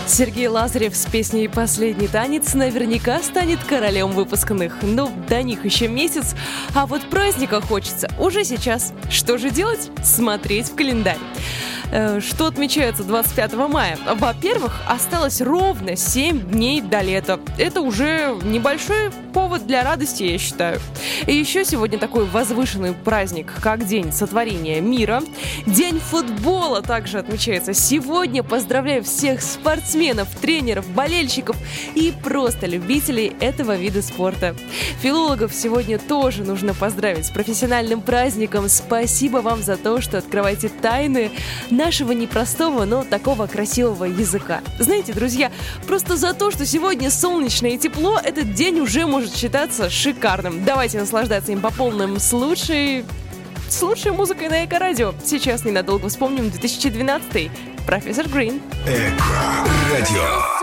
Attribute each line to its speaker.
Speaker 1: Сергей Лазарев с песней «Последний танец» наверняка станет королем выпускных. Но до них еще месяц, а вот праздника хочется уже сейчас. Что же делать? Смотреть в календарь. Что отмечается 25 мая? Во-первых, осталось ровно 7 дней до лета. Это уже небольшой повод для радости, я считаю. И еще сегодня такой возвышенный праздник, как День сотворения мира. День футбола также отмечается сегодня. Поздравляю всех спортсменов, тренеров, болельщиков и просто любителей этого вида спорта. Филологов сегодня тоже нужно поздравить с профессиональным праздником. Спасибо вам за то, что открываете тайны нашего непростого, но такого красивого языка. Знаете, друзья, просто за то, что сегодня солнечно и тепло, этот день уже может считаться шикарным. Давайте наслаждаться им по полным с лучшей музыкой на Эко-радио. Сейчас ненадолго вспомним 2012-й. Профессор Грин.
Speaker 2: Эко-радио.